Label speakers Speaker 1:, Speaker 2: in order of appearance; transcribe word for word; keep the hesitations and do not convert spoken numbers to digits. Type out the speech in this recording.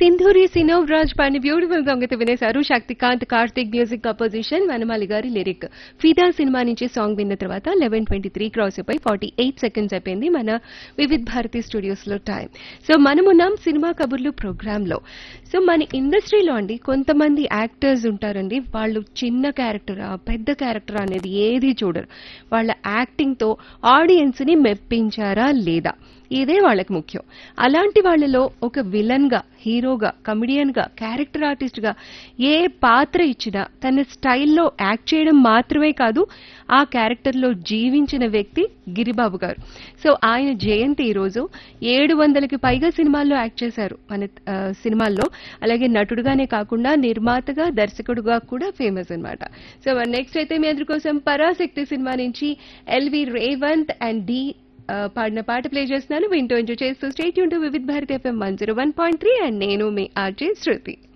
Speaker 1: సింధూరి సినోవ్ రాజ్ పాడిన beautiful song అయితే వినేశారు. Shaktikant Karthik music composition, వనమాలి గారి లిరిక్. ఫిదా సినిమా నుంచి సాంగ్ విన్న తర్వాత లెవెన్ ట్వంటీ త్రీ క్రాస్ అయిపోయి ఫార్టీ ఎయిట్ సెకండ్స్ అయిపోయింది మన వివిధ్ భారతి స్టూడియోస్ లో టైం. సో మనమున్నాం సినిమా కబుర్లు ప్రోగ్రామ్ లో. సో మన ఇండస్ట్రీలో అండి కొంతమంది యాక్టర్స్ ఉంటారండి, వాళ్ళు చిన్న క్యారెక్టరా పెద్ద క్యారెక్టరా అనేది ఏది చూడరు, వాళ్ళ యాక్టింగ్ తో ఆడియన్స్ ని మెప్పించారా లేదా ఇదే వాళ్ళకి ముఖ్యం. అలాంటి వాళ్ళలో ఒక విలన్ గా, హీరోగా, కమెడియన్ గా, క్యారెక్టర్ ఆర్టిస్ట్ గా ఏ పాత్ర ఇచ్చినా తన స్టైల్లో యాక్ట్ చేయడం మాత్రమే కాదు, ఆ క్యారెక్టర్ లో జీవించిన వ్యక్తి గిరిబాబు గారు. సో ఆయన జయంతి ఈ రోజు. ఏడు వందలకి పైగా సినిమాల్లో యాక్ట్ చేశారు మన ఆ, సినిమాల్లో. అలాగే నటుడుగానే కాకుండా నిర్మాతగా, దర్శకుడుగా కూడా ఫేమస్ అన్నమాట. సో నెక్స్ట్ అయితే మీ అందరి కోసం పరాశక్తి సినిమా నుంచి ఎల్వి రేవంత్ అండ్ డి ఆ, పాడిన పాట ప్లే చేస్తున్నాను. వింటూ ఎంజాయ్ చేస్తూ state Yoon to Vividh Bharati FM one zero one point three and నేను మీ ఆర్జే శృతి.